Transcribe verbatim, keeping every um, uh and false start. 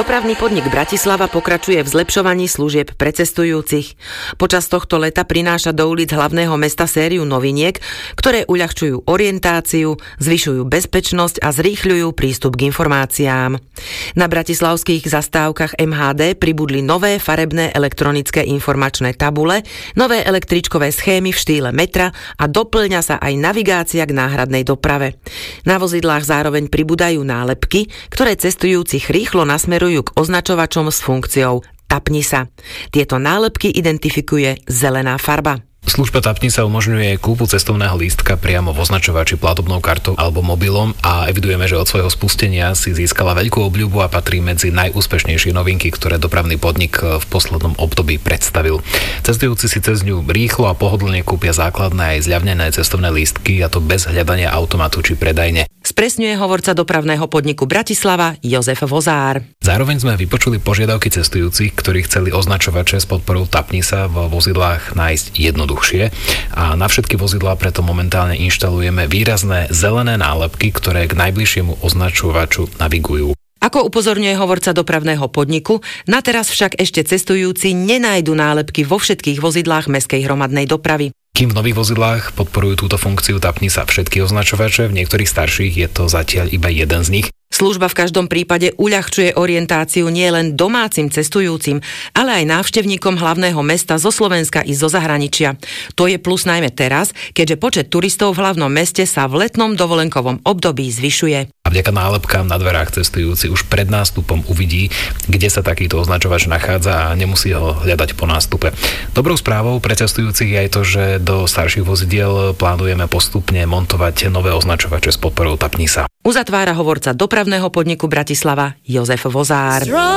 Dopravný podnik Bratislava pokračuje v zlepšovaní služieb pre cestujúcich. Počas tohto leta prináša do ulic hlavného mesta sériu noviniek, ktoré uľahčujú orientáciu, zvyšujú bezpečnosť a zrýchľujú prístup k informáciám. Na bratislavských zastávkach em há dé pribudli nové farebné elektronické informačné tabule, nové električkové schémy v štýle metra a doplňa sa aj navigácia k náhradnej doprave. Na vozidlách zároveň pribúdajú nálepky, ktoré cestujúcich rýchlo nasmerujú k označovačom s funkciou Tapni sa. Tieto nálepky identifikuje zelená farba. Služba Tapni sa umožňuje kúpu cestovného lístka priamo v označovači platobnou kartou alebo mobilom a evidujeme, že od svojho spustenia si získala veľkú obľubu a patrí medzi najúspešnejšie novinky, ktoré dopravný podnik v poslednom období predstavil. Cestujúci si cez ňu rýchlo a pohodlne kúpia základné aj zľavnené cestovné lístky, a to bez hľadania automatu či predajne. Spresňuje hovorca dopravného podniku Bratislava Jozef Vozár. Zároveň sme vypočuli požiadavky cestujúcich, ktorí chceli označovače s podporou Tapni sa vo vozidlách nájsť jednoduchšie, a na všetky vozidlá preto momentálne inštalujeme výrazné zelené nálepky, ktoré k najbližšiemu označovaču navigujú. Ako upozorňuje hovorca dopravného podniku, na teraz však ešte cestujúci nenájdu nálepky vo všetkých vozidlách mestskej hromadnej dopravy. Kým v nových vozidlách podporujú túto funkciu Tapni sa všetky označovače, v niektorých starších je to zatiaľ iba jeden z nich. Služba v každom prípade uľahčuje orientáciu nielen domácim cestujúcim, ale aj návštevníkom hlavného mesta zo Slovenska i zo zahraničia. To je plus najmä teraz, keďže počet turistov v hlavnom meste sa v letnom dovolenkovom období zvyšuje. A vďaka nálepkám na dverách cestujúci už pred nástupom uvidí, kde sa takýto označovač nachádza a nemusí ho hľadať po nástupe. Dobrou správou pre cestujúcich je aj to, že do starších vozidiel plánujeme postupne montovať nové označovače s podporou Tapni sa. Uzatvára hovorca dopravného podniku Bratislava Jozef Vozár.